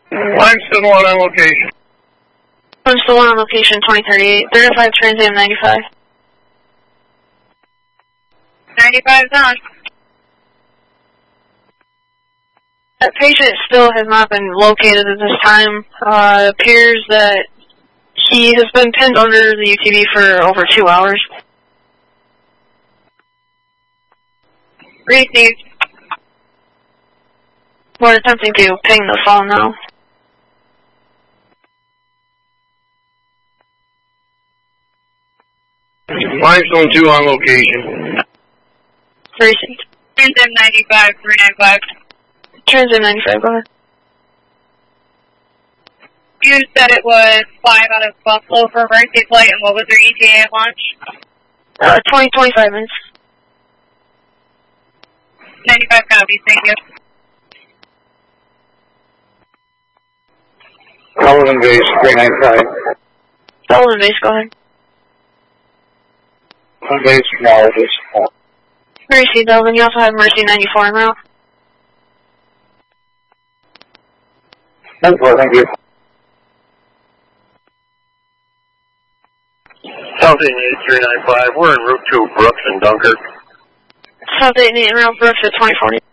I'm still one on location. I'm still on location 2038, 35 Trans Am 95. 95's on. That patient still has not been located at this time. It appears that he has been pinned under the UTV for over 2 hours. Received. We're attempting to ping the phone now. Limestone 2 on location. Received. Trans Am 95, 395. Trans Am 95, go ahead. You said it was 5 out of Buffalo for emergency flight, and what was their ETA at launch? 25 minutes. 95 copies, thank you. Sullivan Base 395. Sullivan Base, go ahead. Sullivan Base acknowledges. Mercy, Delvin, you also have Mercy 94 en route. 94, thank you. South 88395, we're en route to Brooks and Dunkirk. South 88 en route, Brooks at 2040.